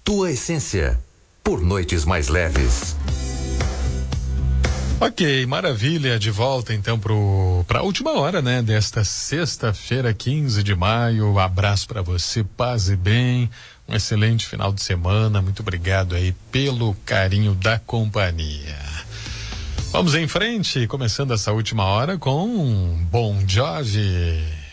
Tua essência, por noites mais leves. Ok, maravilha, de volta então para a última hora, né, desta sexta-feira, 15 de maio. Abraço para você, paz e bem, um excelente final de semana. Muito obrigado aí pelo carinho da companhia. Vamos em frente, começando essa última hora com Bon Jovi.